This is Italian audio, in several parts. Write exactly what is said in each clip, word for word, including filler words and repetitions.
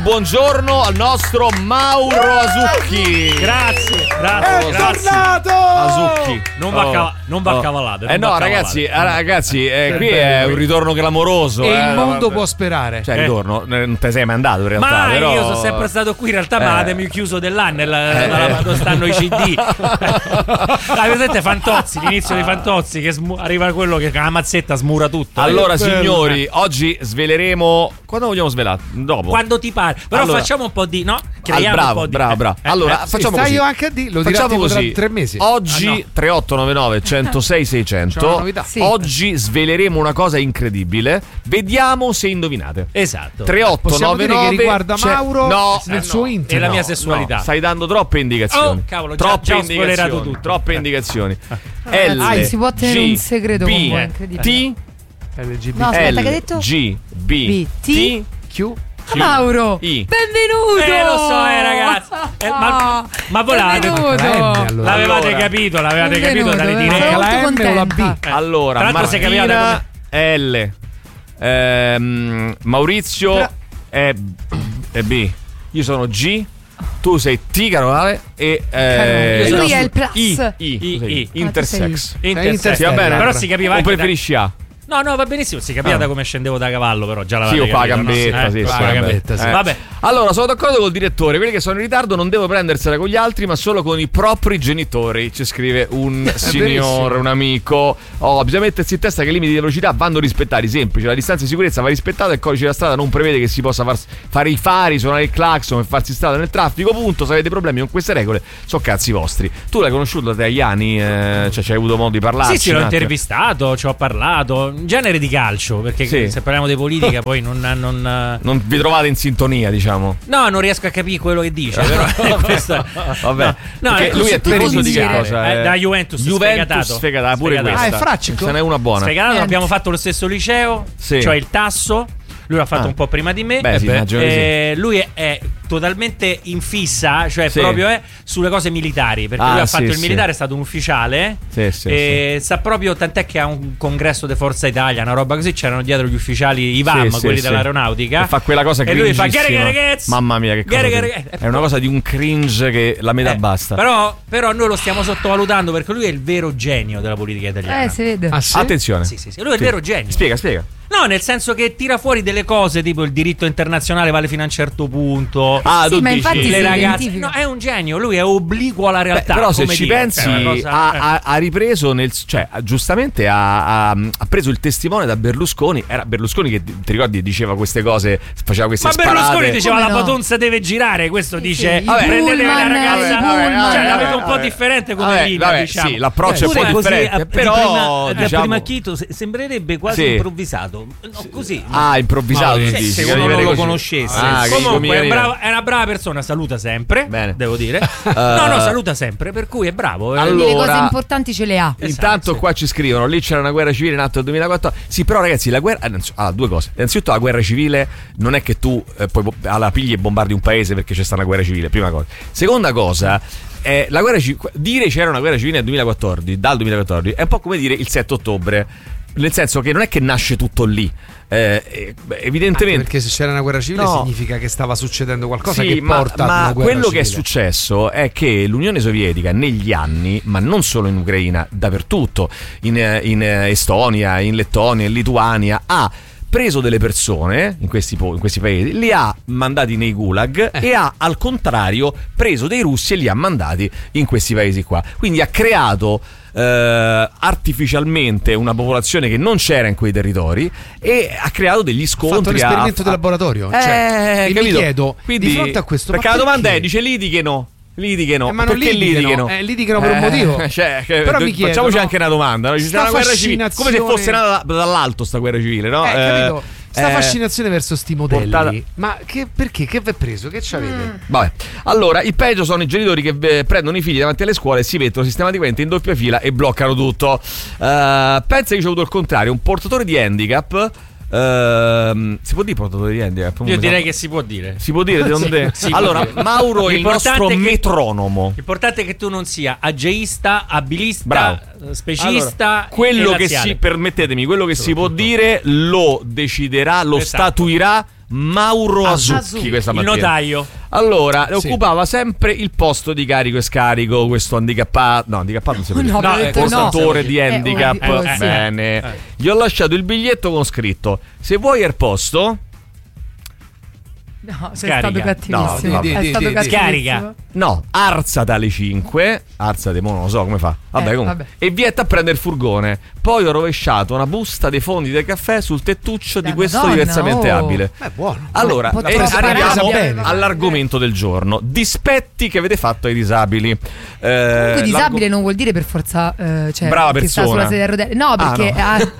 Buongiorno al nostro Mauro Asucchi. Grazie, grazie, È grazie. tornato! Asucchi. Non va, Oh. cava- non va Oh. cavallate. Eh non no, va ragazzi, cavallate. eh, ragazzi, eh, Che qui bello. è un ritorno clamoroso. E eh, il mondo guarda. può sperare. Cioè, Eh. ritorno, eh, non te sei mai andato in realtà. Ma però... io sono sempre stato qui, in realtà Eh. ma l'avete chiuso dell'anno, la, la, la, dove stanno i C D. Ah, presente Fantozzi, l'inizio di Fantozzi, che smu- arriva quello che con la mazzetta smura tutto. Allora, Eh, signori, oggi sveleremo. Quando vogliamo svelare? Dopo. quando ti pare. Però Allora- facciamo un po' di. No? Ah, Creiamo bravo, un po' di. bravo, bravo. eh, Allora, eh, facciamo sta così. io anche a dire, lo dirà Facciamo tipo tra così. tre mesi. Oggi Ah, no. tre otto nove nove uno zero sei sei zero C'è una zero. novità. Sì. Oggi sveleremo una cosa incredibile. Vediamo se indovinate. Esatto. tre otto Possiamo nove dire nove che riguarda c'è- Mauro no, nel eh, suo no. intimo. E la mia No, sessualità. no, stai dando troppe indicazioni. Oh, cavolo, già- troppe già ho indicazioni. spoilerato tutto. Troppe indicazioni. Ah, L si può tenere G, un segreto con B, voi, incredibile. T L G B T. No, aspetta, L che hai detto? G B B, T Q. Mauro, I. benvenuto! Eh, lo so, eh, ragazzi. Eh, ma- ma voi l'avete- Benvenuto. La M, allora. L'avevate Allora. capito, l'avevate Benvenuto, capito dalle benvenuto. dirette. Anche la molto M o la contenta. B? Eh. Allora, Tra l'altro sei capitata Martina è L, ehm, Maurizio Però- è, è B, io sono G, tu sei T, caro Ale, e eh, E lui nostro- è il plus. I, I, I, tu sei I. Intersex. Intersex. Sì, va bene? Però si capiva O anche da- preferisci A? No, no, va benissimo, si capiva Ah. da come scendevo da cavallo, però già Sì, l'avevate o qua la capito, gambetta, no? sì, Eh, sì, qua la vabbè. gambetta, sì. Eh. Vabbè. Allora, sono d'accordo col direttore. Quelli che sono in ritardo non devo prendersela con gli altri, ma solo con i propri genitori. Ci scrive un signore, verissimo. un amico. Oh, bisogna mettersi in testa che i limiti di velocità vanno rispettati. Semplice, la distanza di sicurezza va rispettata. Il codice della strada non prevede che si possa far, fare i fari, suonare il clacson e farsi strada nel traffico. Punto. Se avete problemi con queste regole, sono cazzi vostri. Tu l'hai conosciuto da Tajani? Eh, cioè, ci hai avuto modo di parlarci? Sì, sì, l'ho un attimo? intervistato, ci ho parlato. In genere di calcio, perché Sì. se parliamo di politica poi non, non. Non vi trovate in sintonia, diciamo. No, non riesco a capire quello che dice. Però questo. Vabbè, No, perché no, lui su è tutti tifoso di che insieme. cosa? Eh, da Juventus, Juventus sfegatato. sfegata, pure Sfegatato. questa. Ah, è Fraccico? Ce n'è una buona. Sfegatato, Niente. abbiamo fatto lo stesso liceo, Sì. cioè il Tasso. Lui l'ha fatto Ah. un po' prima di me. Beh, sì, Eh immagino di sì. eh, lui è, è totalmente in fissa, cioè Sì. proprio è sulle cose militari. Perché Ah, lui ha sì, fatto il sì. militare, è stato un ufficiale. Sì, sì, e sa proprio, tant'è che a un congresso di Forza Italia, una roba così, c'erano dietro gli ufficiali, i V A M, Sì, sì, quelli sì. dell'aeronautica. E fa quella cosa E lui fa cringissima. "Gare, gare, gaz". Mamma mia, che cosa Gare, cringe. gare, gare. È una cosa di un cringe che la metà Eh, basta. Però, però noi lo stiamo sottovalutando perché lui è il vero genio della politica italiana. Eh, si vede. Ah, sì? Attenzione. Sì, sì, sì, lui è il vero genio. Spiega, spiega. No, nel senso che tira fuori delle cose tipo il diritto internazionale vale fino a un certo punto. Ah, Sì, tu ma dici. infatti le si ragazze. identifica. No, è un genio, lui è obliquo alla Beh, realtà. però se come ci dire, pensi cioè, una cosa- ha, eh. ha- ha ripreso nel, cioè giustamente ha, ha- ha preso il testimone da Berlusconi. Era Berlusconi che ti ricordi diceva queste cose, faceva queste Ma sparate. Berlusconi diceva Come la no? patonza deve girare, questo Sì, dice sì, i vabbè, prendetevi la pullman, ragazza. i pullman. Cioè, la vedo un vabbè. po' differente come Vabbè, linea, vabbè, diciamo. sì, l'approccio è un Pure po' così, differente, a- però di prima, da diciamo, prima chito se- sembrerebbe quasi Sì. improvvisato. No, così. Ah, improvvisato, Ma- tu sì, dici, se che uno arriva non lo così. conoscesse. Ah, che Comunque mica è, arriva. brava- è una brava persona, saluta sempre. Bene. Devo dire. no, no, saluta sempre, per cui è bravo. eh. Allora- Le cose importanti ce le ha. Intanto sì. qua ci scrivono, lì c'era una guerra civile in atto nel duemilaquattordici. Sì, però ragazzi, la guerra ah, due cose. Innanzitutto la guerra civile non è che tu eh, poi bo- alla pigli e bombardi un paese perché c'è stata una guerra civile, prima cosa. Seconda cosa, eh, la guerra ci- dire c'era una guerra civile nel duemilaquattordici, dal duemilaquattordici è un po' come dire il sette ottobre. Nel senso che non è che nasce tutto lì. Eh, eh, beh, evidentemente Anche perché se c'era una guerra civile No. significa che stava succedendo qualcosa sì, che ma, porta ad ma una guerra quello che è civile. successo è che l'Unione Sovietica negli anni, ma non solo in Ucraina, dappertutto, in, eh, in eh, Estonia, in Lettonia, in Lituania, ha preso delle persone in questi, po- in questi paesi, li ha mandati nei gulag Eh. e ha al contrario preso dei russi e li ha mandati in questi paesi qua. Quindi ha creato eh, artificialmente una popolazione che non c'era in quei territori e ha creato degli Ha scontri. fatto l'esperimento a- di laboratorio. Eh, cioè, e mi capito? chiedo, Quindi, di fronte a questo, perché ma la domanda perché? è, dice litighino. Litighino. Eh, ma non perché litighino? litighino? Eh, litighino per un motivo. Cioè, che- Però do- mi chiedo, facciamoci no? anche una domanda. No? C'è Sta una guerra civile, come se fascinazione- fosse nata da- dall'alto sta guerra civile, no? Eh, capito? Sta eh, fascinazione verso sti modelli. portata- Ma che, perché? Che vi è preso? Che c'avete? Vabbè, allora il peggio sono i genitori che eh, prendono i figli davanti alle scuole, si mettono sistematicamente in doppia fila e bloccano tutto. Eh, pensa che c'è avuto il contrario, un portatore di handicap. ehm, si può dire portatore di handicap? Io direi che si può dire. si può dire, secondo te? si può Allora, dire. Mauro è il L'importante nostro è che- metronomo. L'importante è che tu non sia ageista, abilista, Bravo. eh, specista. Allora, quello e che laziale. si permettetemi, quello che si può dire lo deciderà, lo Esatto. statuirà Mauro Asucchi, Asucchi. questa Il mattina. notaio. Allora, Sì. occupava sempre il posto di carico e scarico, questo handicappato, no, handicappato non si può No, dire. No, ho eh, detto Portatore no. di Eh, handicap. oh, sì. Bene. Eh. Gli ho lasciato il biglietto con scritto: se vuoi il posto, No, sei Scarica. stato cattivissimo. No, di- di- è di- stato di- cattivissimo. Scarica. no, arzate alle cinque. Arzate, mo non lo so come fa. Vabbè, Eh, comunque. vabbè. E vieta a prendere il furgone. Poi ho rovesciato una busta dei fondi del caffè sul tettuccio di La questo Madonna, diversamente oh. abile. Beh, buono. Allora, Pot- e posso arriviamo parlare bene. all'argomento del giorno: dispetti che avete fatto ai disabili. Eh, Comunque disabile l'argo- non vuol dire per forza eh, cioè, Brava che sta persona. sulla sedia a rotelle. No, perché Ah, ah,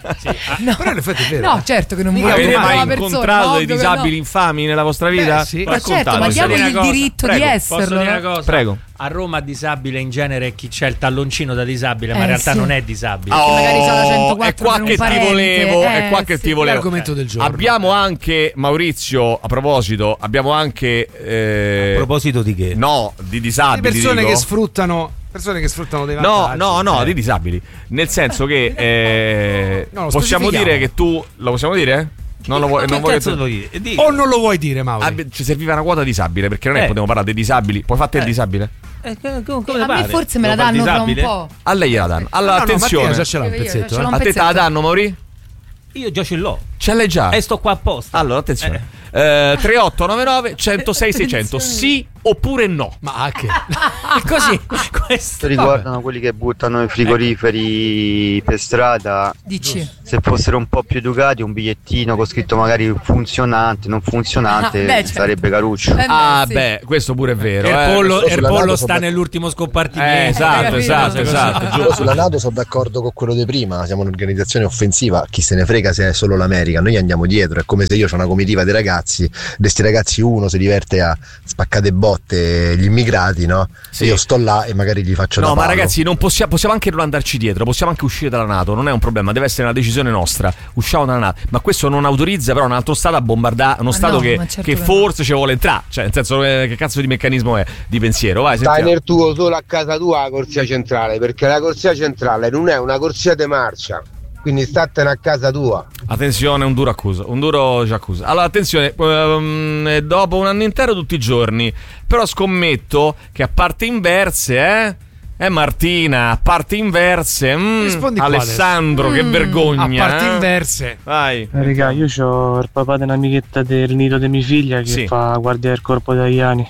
no. Però in effetti è vero. No, certo che non Mica vuol dire Avete una mai brava persona, incontrato dei ovvio che disabili no. infami nella vostra vita? Beh, sì. Ma certo, ma Raccontateci. diamogli Posso il dire una diritto cosa? di Prego, Posso esserlo. dire una no? cosa? Prego. A Roma disabile in genere è chi c'è il talloncino da disabile, ma in Eh, realtà sì. non è disabile. Oh, magari c'ha la centoquattro è qua per un che ti parente. volevo, è Eh, qua che sì. ti volevo. L'argomento del giorno. Abbiamo anche Maurizio, a proposito, abbiamo anche eh, A proposito di che? no, di Di disabili. persone dico. che sfruttano persone che sfruttano dei No, vantaggi. no, no, Eh. di disabili. Nel senso che eh, No, lo possiamo specifichiamo. dire che tu lo possiamo dire? Non lo vuoi, Che non voglio cazzo devo dire? Dico. O non lo vuoi dire, Mauro? Ah, beh, ci serviva una quota disabile, perché non è che Eh. potevamo parlare dei disabili. Poi fate il Eh. disabile? Eh, come, come A me pare? forse me la Devo far danno fra un disabile? po'. A lei gliela danno. Allora, No, no, attenzione. Mattia già ce l'ha un Io- io pezzetto. ce eh. l'ho un A te te la pezzetto. danno, Mauri? Io già ce l'ho. Ce l'hai già? E sto qua apposta. Allora, attenzione. Eh, tre otto nove nove uno zero sei sei zero zero. Sì oppure no? Ma che? Così, questo. Riguardano quelli che buttano i frigoriferi per strada, Dici. se fossero un po' più educati, un bigliettino con scritto magari funzionante, non funzionante, Ah, beh, certo. sarebbe caruccio. Eh, beh, Ah, sì. beh, questo pure è vero. Il eh. pollo, Sto il sulla pollo nato, sta so- nell'ultimo Eh, scompartimento. esatto, capito? esatto, Cose esatto. così. Io sulla NATO sono d'accordo con quello di prima, siamo un'organizzazione offensiva, chi se ne frega se è solo l'America, noi andiamo dietro, è come se io ho una comitiva dei ragazzi, di sti ragazzi uno si diverte a spaccare botte gli immigrati, no? Sì. Io sto là e magari gli faccio da No, ma palo. ragazzi, non possiamo, possiamo anche non andarci dietro, possiamo anche uscire dalla NATO, non è un problema, deve essere una decisione nostra. Usciamo dalla NATO, ma questo non autorizza però un altro Stato a bombardare uno Ma Stato no, che, ma certo che che no. forse ci vuole entrare. Cioè, nel senso, eh, che cazzo di meccanismo è di pensiero? Vai, Stai sentiamo. nel tuo solo a casa tua la corsia centrale, perché la corsia centrale non è una corsia di marcia, quindi statene a casa tua. Attenzione, un duro accusa, un duro ci accusa. Allora, attenzione, ehm, dopo un anno intero tutti i giorni, però scommetto che a parte inverse, eh? Eh Martina, a parte inverse, mm, Rispondi qua Alessandro, che Mm. vergogna. A parti eh? inverse. Vai. Eh, Raga, io ho il papà di un'amichetta del nido di mia figlia che Sì. fa guardia del corpo dagli anni.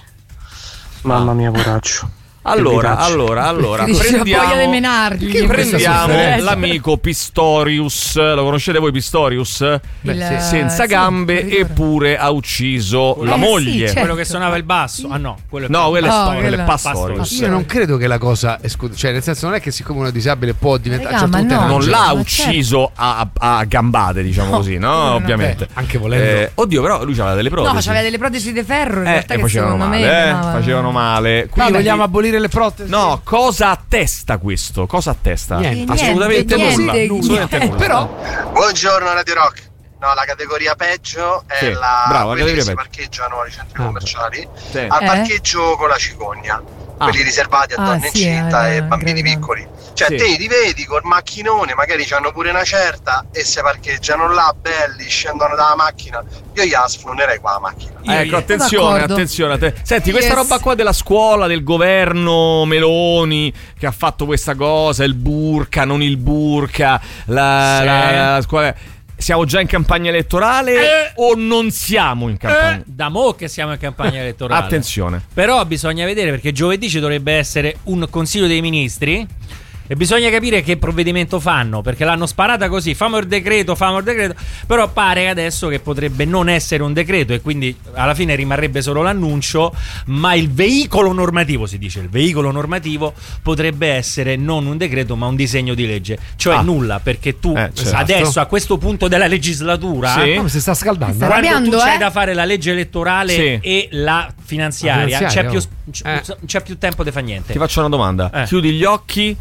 Mamma mia, poraccio. Allora, Che vitaccio. allora, allora, Dici, ho voglia di prendiamo, menargli. Che questa prendiamo sofferenza? l'amico Pistorius. Lo conoscete voi Pistorius? Il- Senza sì, gambe, addirittura. eppure ha ucciso Eh, la sì, moglie. certo. Quello che suonava il basso. Ah no, quello è No, quello è Oh, Storius, quello è quello- Pastorius. Io non credo che la cosa escluda, cioè nel senso non è che siccome uno disabile può diventare Raga, a un certo ma punto no. è Non un l'ha Ma ucciso a, a gambate, diciamo No, così, no? no, no. Ovviamente. Beh, anche volendo. Eh, oddio, però lui aveva delle protesi. No, c'aveva delle protesi di ferro in Eh, realtà e che facevano secondo male, me eh, davano- facevano male. Quindi Quindi vogliamo abolire le protesi? No, cosa attesta questo? Cosa attesta? Niente. Assolutamente Niente, nulla. niente, Assolutamente niente. nulla. Però Buongiorno Radio Rock. No, la categoria peggio è Sì, la bravo, la quelli che categoria si peggio. parcheggiano ai centri Ah, commerciali Sì. al Eh? parcheggio con la cicogna. Ah. Quelli riservati a Ah, donne sì, incinta eh, e bambini credo. piccoli. Cioè, Sì. te li vedi col macchinone, magari hanno pure una certa e se parcheggiano là belli, scendono dalla macchina. Io gli sfrunerei qua la macchina. Ecco, attenzione, D'accordo. attenzione. Atte- Senti, questa Yes. roba qua della scuola, del governo Meloni che ha fatto questa cosa, il burka, non il burka, la, Sì. la- la scuola. Siamo già in campagna elettorale Eh. o non siamo in campagna? Eh, da mo' che siamo in campagna elettorale. Attenzione. Però bisogna vedere, perché giovedì ci dovrebbe essere un Consiglio dei Ministri e bisogna capire che provvedimento fanno, perché l'hanno sparata così, famo il decreto, famo il decreto, però pare adesso che potrebbe non essere un decreto e quindi alla fine rimarrebbe solo l'annuncio, ma il veicolo normativo, si dice, il veicolo normativo potrebbe essere non un decreto ma un disegno di legge, cioè Ah. nulla, perché tu Eh, certo. adesso a questo punto della legislatura Sì. come si sta scaldando? Sta quando arrabbiando, tu c'hai eh? da fare la legge elettorale Sì. e la finanziaria, La finanziaria, c'è, più, oh. c'è, Eh. c'è più tempo di fare niente. Ti faccio una domanda. Eh. Chiudi gli occhi.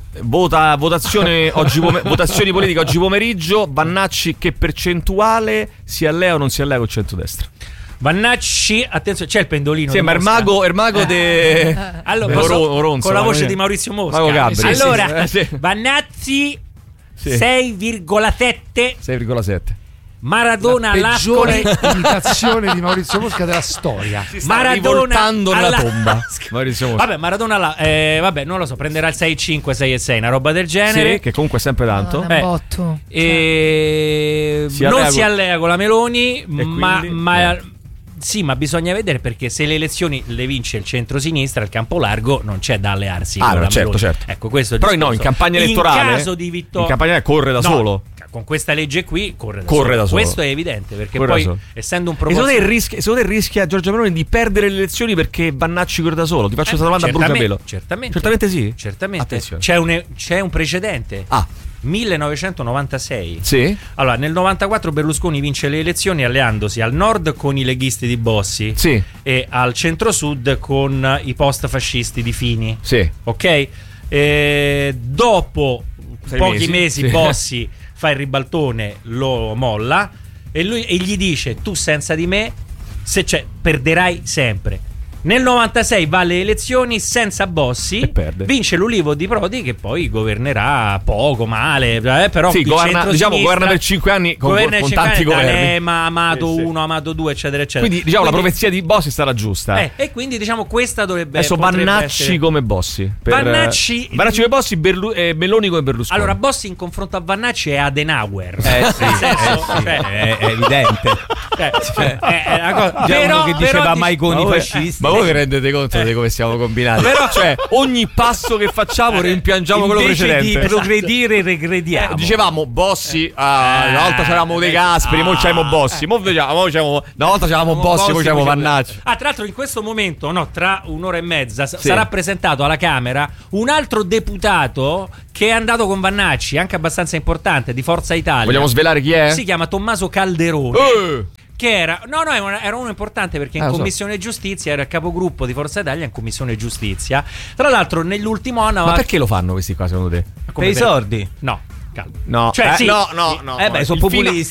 Vota, votazione oggi pome- votazioni politiche oggi pomeriggio. Vannacci, che percentuale si allea o non si allea col centrodestra? Vannacci, attenzione, c'è il pendolino. Sì, di ma il Mosca. mago, il mago de... Allora, de posso- Oro- Oronzo, con la ma voce che- di Maurizio Mosca. Mago Gabri. Sì, sì, allora, sì, sì. Vannazzi Sì. sei virgola sette sei virgola sette. Maradona La peggiore all'Ascoli. imitazione di Maurizio Mosca della storia. Si sta Maradona rivoltando nella alla- tomba. Maurizio Mosca. Vabbè, Maradona alla- eh, vabbè, non lo so, prenderà il sei cinque, sei e sei, una roba del genere. Sì, che comunque è sempre tanto. Madonna, Eh. botto. E Si non allea si con- allea con la Meloni, ma, quindi? ma- No. sì, ma bisogna vedere, perché se le elezioni le vince il centro-sinistra, il campo largo, non c'è da allearsi Ah, con no, la certo, Meloni. certo. Ecco, questo è il Però discorso. no, in campagna elettorale, in caso di vittoria, in campagna corre da No, solo. con questa legge qui corre da Corre solo. da solo. Questo è evidente, perché Corre da poi solo. essendo un E secondo proposto te, rischia, secondo te rischia Giorgia Meloni di perdere le elezioni perché Vannacci corre da solo? Ti faccio questa domanda a certamente, bruciapelo. certamente. Certamente sì? Certamente. Attenzione. C'è un, c'è un precedente. Ah, millenovecentonovantasei. sì? Allora, nel novantaquattro Berlusconi vince le elezioni alleandosi al nord con i leghisti di Bossi Sì. e al centro-sud con i post-fascisti di Fini. Sì. Ok? E dopo Sei pochi mesi, mesi, sì. Bossi fa il ribaltone, lo molla e, lui, e gli dice: tu senza di me, se c'è, perderai sempre. Nel novantasei va alle elezioni senza Bossi, E perde. vince l'Ulivo di Prodi, che poi governerà poco, male, eh, però Sì, il governa- centro-sinistra- diciamo, governa per cinque anni con- governa con per tanti cinque anni, governi. D'Alema, Amato Sì, sì. uno, Amato due, eccetera, eccetera. Quindi diciamo la Quindi- profezia di Bossi è stata giusta. eh, e quindi diciamo questa dovrebbe Adesso potrebbe Vannacci essere- come Bossi. Per, Vannacci- Vannacci come Bossi, Berlu- eh, Meloni come Berlusconi. Allora, Bossi in confronto a Vannacci è Adenauer. Eh sì, Nel senso, eh sì, cioè, è, è evidente. cioè, cioè, è- è una cosa- Già però- uno che diceva però mai dic- con ma i voi, fascisti. ma voi vi rendete conto di come siamo combinati? Però- cioè, ogni passo che facciamo rimpiangiamo quello Invece precedente. di progredire, regrediamo. Eh, dicevamo Bossi, ah, una volta c'eravamo De Gasperi, mo c'avevamo Bossi, mo vediamo, mo c'avevamo- una volta c'avevamo Bossi, mo c'avevamo Vannacci. Ah, tra l'altro in questo momento, no, tra un'ora e mezza s- sarà presentato alla Camera un altro deputato che è andato con Vannacci, anche abbastanza importante, di Forza Italia. Vogliamo svelare chi è? Si chiama Tommaso Calderone. Eh! Che era, no, no, era era uno importante perché in Ah, lo so. Commissione Giustizia era il capogruppo di Forza Italia in Commissione Giustizia. Tra l'altro, nell'ultimo anno. Ma perché lo fanno questi qua secondo te? Come Per i sordi? No, calma. No, Cioè, eh, sì. no, no, no. Eh beh, sono Il fino- populisti.